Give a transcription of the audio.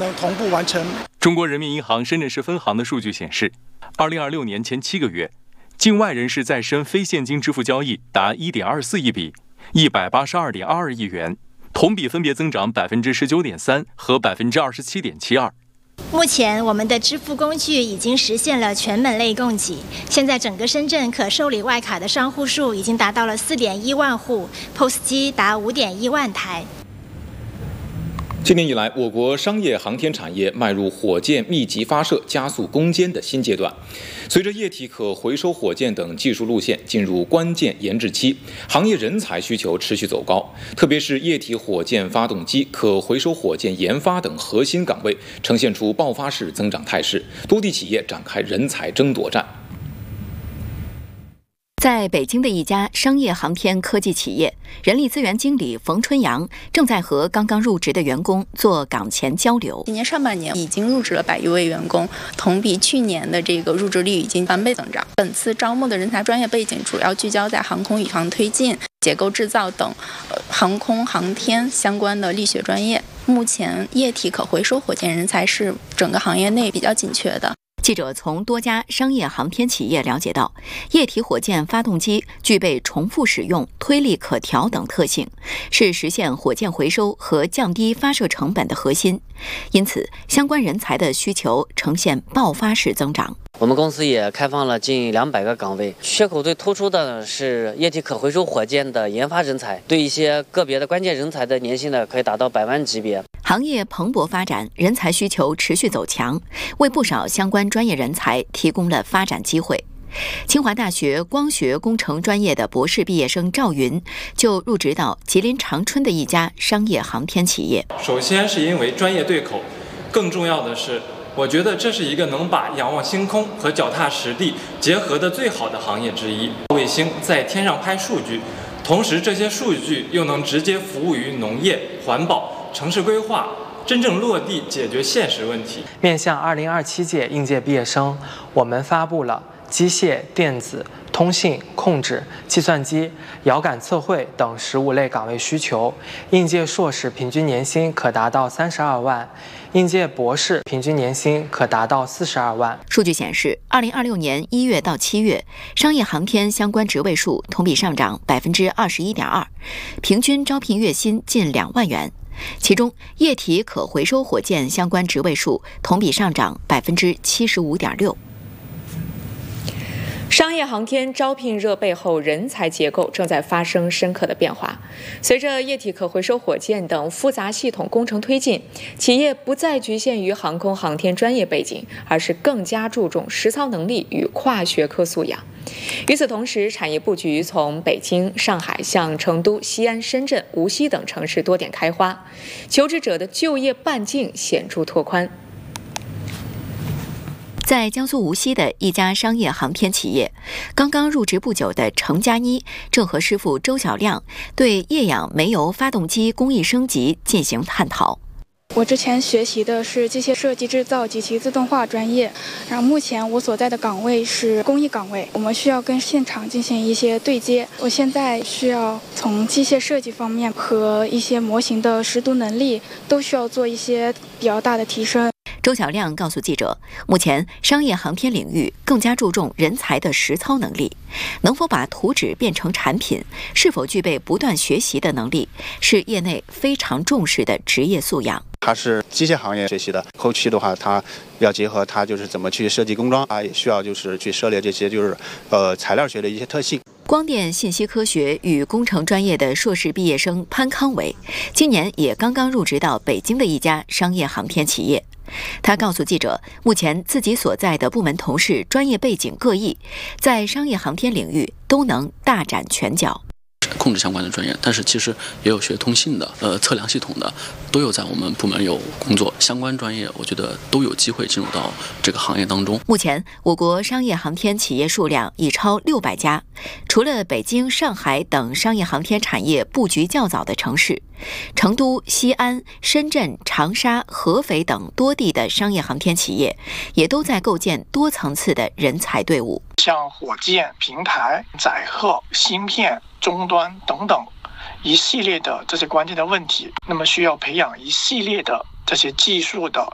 能同步完成。 中国人民银行深圳市分行的数据显示，2026年前7个月，境外人士在深非现金支付交易达1.24亿笔，182.22亿元，同比分别增长19.3%和27.72%。 目前，我们的支付工具已经实现了全门类供给。现在，整个深圳可受理外卡的商户数已经达到了4.1万户 ，POS 机达5.1万台。 今年以来，我国商业航天产业迈入火箭密集发射、加速攻坚的新阶段。随着液体可回收火箭等技术路线进入关键研制期，行业人才需求持续走高，特别是液体火箭发动机、可回收火箭研发等核心岗位呈现出爆发式增长态势，多地企业展开人才争夺战。 在北京的一家商业航天科技企业，人力资源经理冯春阳正在和刚刚入职的员工做岗前交流。 今年上半年已经入职了100余位员工，同比去年的这个入职率已经翻倍增长。本次招募的人才专业背景主要聚焦在航空宇航推进、结构制造等航空航天相关的力学专业。目前液体可回收火箭人才是整个行业内比较紧缺的。 记者从多家商业航天企业了解到，液体火箭发动机具备重复使用、推力可调等特性，是实现火箭回收和降低发射成本的核心。因此，相关人才的需求呈现爆发式增长。 我们公司也开放了近200个岗位，缺口最突出的是液体可回收火箭的研发人才，对一些个别的关键人才的年薪呢可以达到100万级别。 行业蓬勃发展，人才需求持续走强，为不少相关专业人才提供了发展机会。清华大学光学工程专业的博士毕业生赵云就入职到吉林长春的一家商业航天企业。 首先是因为专业对口，更重要的是，我觉得这是一个能把仰望星空和脚踏实地结合的最好的行业之一。卫星在天上拍数据，同时这些数据又能直接服务于农业、环保、城市规划，真正落地解决现实问题。 面向2027届应届毕业生，我们发布了机械、电子、通信、控制、计算机、遥感测绘等15类岗位需求，应届硕士平均年薪可达到32万，应届博士平均年薪可达到42万。 数据显示，2026年1月到7月，商业航天相关职位数同比上涨21.2%，平均招聘月薪近2万元。其中，液体可回收火箭相关职位数同比上涨75.6%。 商业航天招聘热背后，人才结构正在发生深刻的变化。随着液体可回收火箭等复杂系统工程推进，企业不再局限于航空航天专业背景，而是更加注重实操能力与跨学科素养。与此同时，产业布局从北京、上海向成都、西安、深圳、无锡等城市多点开花，求职者的就业半径显著拓宽。 在江苏无锡的一家商业航天企业，刚刚入职不久的程佳妮正和师傅周小亮对液氧煤油发动机工艺升级进行探讨。 我之前学习的是机械设计制造及其自动化专业，然后目前我所在的岗位是工艺岗位，我们需要跟现场进行一些对接。我现在需要从机械设计方面和一些模型的识读能力都需要做一些比较大的提升。 周小亮告诉记者，目前商业航天领域更加注重人才的实操能力，能否把图纸变成产品，是否具备不断学习的能力，是业内非常重视的职业素养。 它是机械行业学习的，后期的话，它要结合它就是怎么去设计工装啊，也需要就是去涉猎这些就是材料学的一些特性。 光电信息科学与工程专业的硕士毕业生潘康伟，今年也刚刚入职到北京的一家商业航天企业。他告诉记者，目前自己所在的部门同事专业背景各异，在商业航天领域都能大展拳脚。 控制相关的专业，但是其实也有学通信的、测量系统的，都有在我们部门有工作。相关专业，我觉得都有机会进入到这个行业当中。 目前，我国商业航天企业数量已超600家。除了北京、上海等商业航天产业布局较早的城市，成都、西安、深圳、长沙、合肥等多地的商业航天企业，也都在构建多层次的人才队伍。 像火箭、平台、载荷、芯片、终端等等一系列的这些关键的问题，那么需要培养一系列的这些技术的